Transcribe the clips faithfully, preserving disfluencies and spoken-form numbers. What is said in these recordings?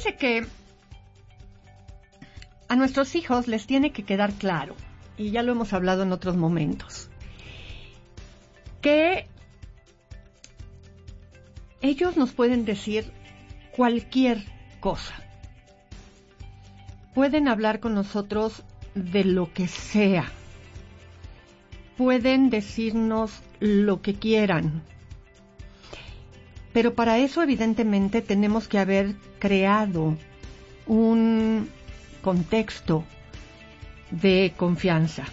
fíjense que a nuestros hijos les tiene que quedar claro, y ya lo hemos hablado en otros momentos, que ellos nos pueden decir cualquier cosa. Pueden hablar con nosotros de lo que sea. Pueden decirnos lo que quieran. Pero para eso, evidentemente, tenemos que haber creado un contexto de confianza.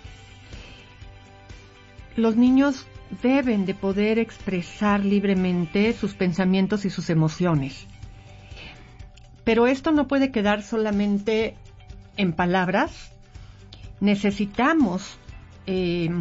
Los niños deben de poder expresar libremente sus pensamientos y sus emociones. Pero esto no puede quedar solamente en palabras. Necesitamos eh,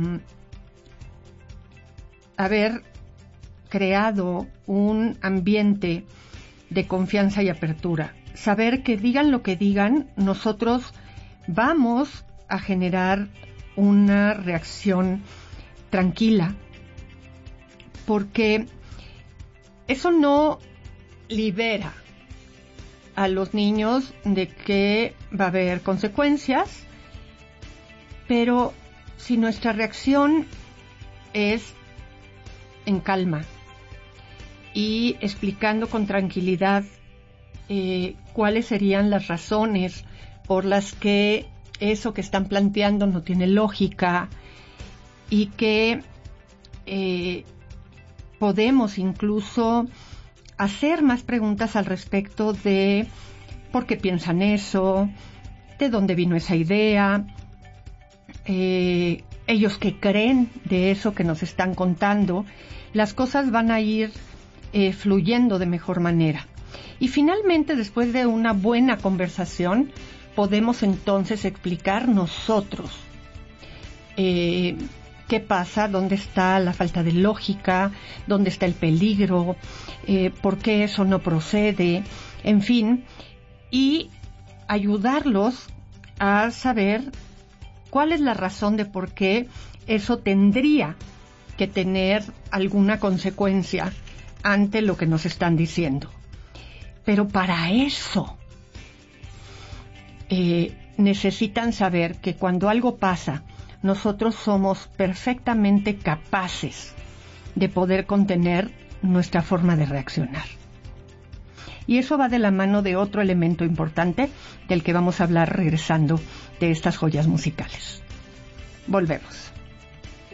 haber creado un ambiente de confianza y apertura. Saber que digan lo que digan, nosotros vamos a generar una reacción tranquila, porque eso no libera a los niños de que va a haber consecuencias, pero si nuestra reacción es en calma y explicando con tranquilidad eh, cuáles serían las razones por las que eso que están planteando no tiene lógica, y que eh, podemos incluso hacer más preguntas al respecto de por qué piensan eso, de dónde vino esa idea, eh, ellos qué creen de eso que nos están contando. Las cosas van a ir eh, fluyendo de mejor manera. Y finalmente, después de una buena conversación, podemos entonces explicar nosotros eh, qué pasa, dónde está la falta de lógica, dónde está el peligro, eh, por qué eso no procede, en fin, y ayudarlos a saber cuál es la razón de por qué eso tendría que tener alguna consecuencia ante lo que nos están diciendo. Pero para eso eh, necesitan saber que cuando algo pasa, nosotros somos perfectamente capaces de poder contener nuestra forma de reaccionar. Y eso va de la mano de otro elemento importante del que vamos a hablar regresando de estas joyas musicales. Volvemos.